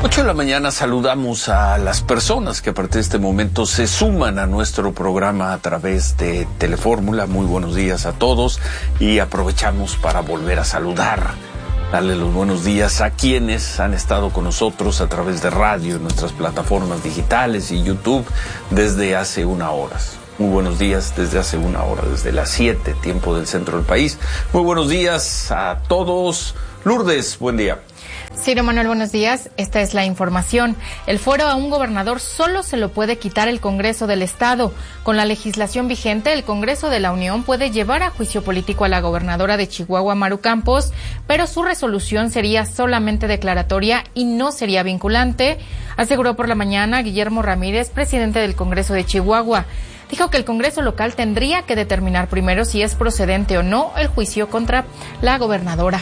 8 de la mañana saludamos a las personas que a partir de este momento se suman a nuestro programa a través de Telefórmula. Muy buenos días a todos y aprovechamos para volver a saludar, darle los buenos días a quienes han estado con nosotros a través de radio, en nuestras plataformas digitales y YouTube desde hace una hora. Muy buenos días desde hace una hora, desde las 7, tiempo del centro del país. Muy buenos días a todos. Lourdes, buen día. Ciro Manuel, buenos días. Esta es la información. El fuero a un gobernador solo se lo puede quitar el Congreso del Estado. Con la legislación vigente, el Congreso de la Unión puede llevar a juicio político a la gobernadora de Chihuahua, Maru Campos, pero su resolución sería solamente declaratoria y no sería vinculante, aseguró por la mañana Guillermo Ramírez, presidente del Congreso de Chihuahua. Dijo que el Congreso local tendría que determinar primero si es procedente o no el juicio contra la gobernadora.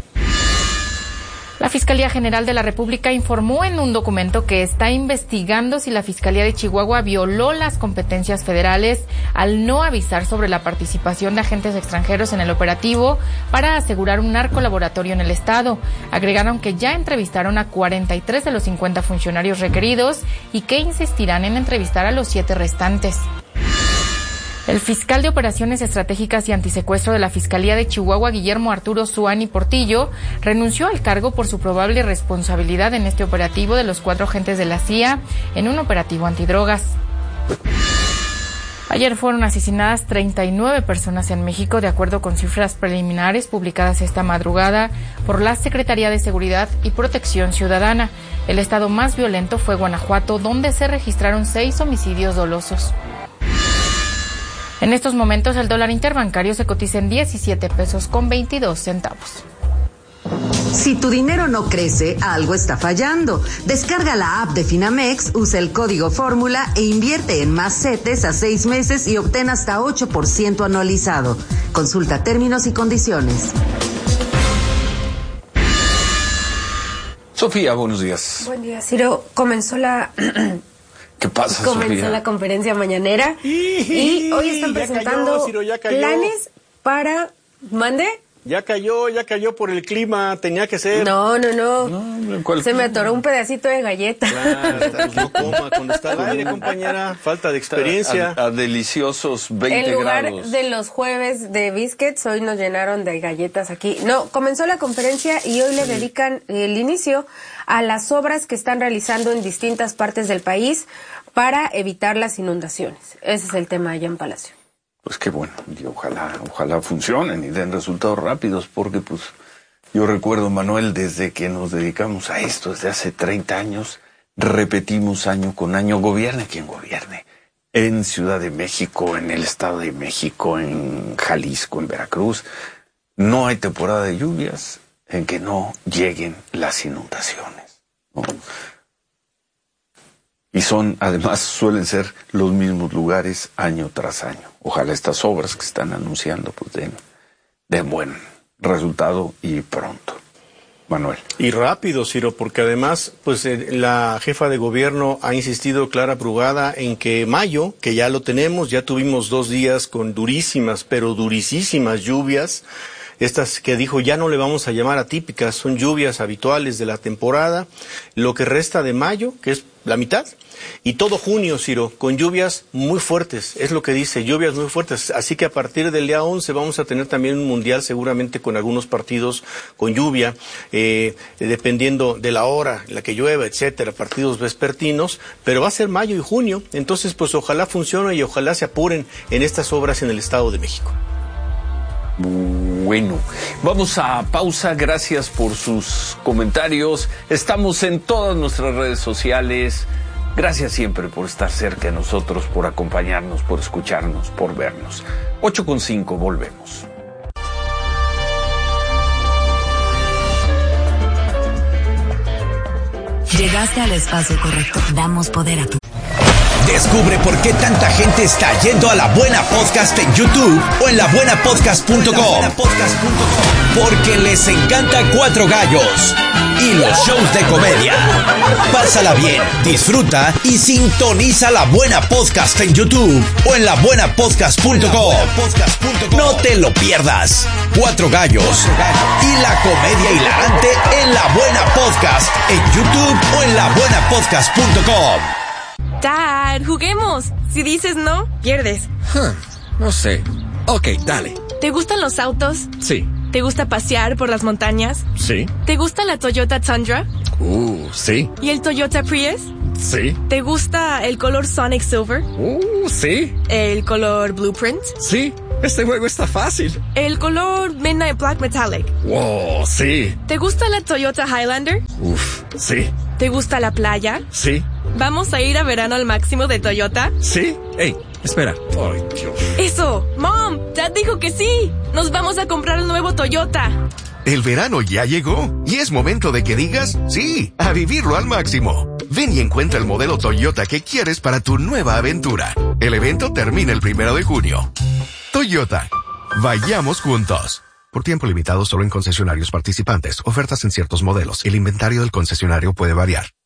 La Fiscalía General de la República informó en un documento que está investigando si la Fiscalía de Chihuahua violó las competencias federales al no avisar sobre la participación de agentes extranjeros en el operativo para asegurar un narcolaboratorio en el estado. Agregaron que ya entrevistaron a 43 de los 50 funcionarios requeridos y que insistirán en entrevistar a los 7 restantes. El fiscal de Operaciones Estratégicas y Antisecuestro de la Fiscalía de Chihuahua, Guillermo Arturo Zuani Portillo, renunció al cargo por su probable responsabilidad en este operativo de los 4 agentes de la CIA en un operativo antidrogas. Ayer fueron asesinadas 39 personas en México, de acuerdo con cifras preliminares publicadas esta madrugada por la Secretaría de Seguridad y Protección Ciudadana. El estado más violento fue Guanajuato, donde se registraron 6 homicidios dolosos. En estos momentos el dólar interbancario se cotiza en 17 pesos con 22 centavos. Si tu dinero no crece, algo está fallando. Descarga la app de Finamex, usa el código Fórmula e invierte en más CETES a 6 meses y obtén hasta 8% anualizado. Consulta términos y condiciones. Sofía, buenos días. Buen día, Ciro. Comenzó la conferencia mañanera y hoy están presentando planes para... ¿Mande? Ya cayó por el clima, tenía que ser. No. Se me atoró un pedacito de galleta. Claro, no coma cuando está al aire, compañera. Falta de experiencia. A deliciosos 20 grados. En lugar de los jueves de biscuits, hoy nos llenaron de galletas aquí. No, comenzó la conferencia y hoy le dedican el inicio a las obras que están realizando en distintas partes del país para evitar las inundaciones. Ese es el tema allá en Palacio. Pues qué bueno, y ojalá funcionen y den resultados rápidos, porque pues yo recuerdo, Manuel, desde que nos dedicamos a esto, desde hace 30 años, repetimos año con año, gobierne quien gobierne, en Ciudad de México, en el Estado de México, en Jalisco, en Veracruz, no hay temporada de lluvias en que no lleguen las inundaciones, ¿no? Y además suelen ser los mismos lugares año tras año. Ojalá estas obras que están anunciando pues den buen resultado y pronto. Manuel. Y rápido, Ciro, porque además pues la jefa de gobierno ha insistido, Clara Brugada, en que mayo, que ya lo tenemos, ya tuvimos 2 días con durísimas, pero durisísimas lluvias. Estas que dijo ya no le vamos a llamar atípicas, son lluvias habituales de la temporada, lo que resta de mayo, que es la mitad, y todo junio, Ciro, con lluvias muy fuertes, es lo que dice, lluvias muy fuertes, así que a partir del día 11 vamos a tener también un mundial seguramente con algunos partidos con lluvia, dependiendo de la hora en la que llueva, etcétera, partidos vespertinos, pero va a ser mayo y junio, entonces pues ojalá funcione y ojalá se apuren en estas obras en el Estado de México. Bueno, vamos a pausa, gracias por sus comentarios, estamos en todas nuestras redes sociales, gracias siempre por estar cerca de nosotros, por acompañarnos, por escucharnos, por vernos. 8:05, volvemos. Llegaste al espacio correcto, damos poder a tu... Descubre por qué tanta gente está yendo a La Buena Podcast en YouTube o en labuenapodcast.com. Porque les encanta Cuatro Gallos y los shows de comedia. Pásala bien, disfruta y sintoniza La Buena Podcast en YouTube o en labuenapodcast.com. No te lo pierdas. Cuatro Gallos y la comedia hilarante en La Buena Podcast en YouTube o en labuenapodcast.com. Dad, juguemos. Si dices no, pierdes. No sé. Ok, dale. ¿Te gustan los autos? Sí. ¿Te gusta pasear por las montañas? Sí. ¿Te gusta la Toyota Tundra? Sí. ¿Y el Toyota Prius? Sí. ¿Te gusta el color Sonic Silver? Sí. ¿El color Blueprint? Sí. Este juego está fácil. ¿El color Midnight Black Metallic? Wow, sí. ¿Te gusta la Toyota Highlander? Sí. ¿Te gusta la playa? Sí. ¿Vamos a ir a verano al máximo de Toyota? Sí. Hey, espera. Ay, Dios. ¡Eso! ¡Mom! Dad dijo que sí. Nos vamos a comprar el nuevo Toyota. El verano ya llegó y es momento de que digas sí, a vivirlo al máximo. Ven y encuentra el modelo Toyota que quieres para tu nueva aventura. El evento termina el 1 de junio. Toyota. Vayamos juntos. Por tiempo limitado solo en concesionarios participantes. Ofertas en ciertos modelos. El inventario del concesionario puede variar.